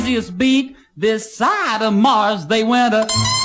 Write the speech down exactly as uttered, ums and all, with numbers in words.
beat this side of Mars. They went a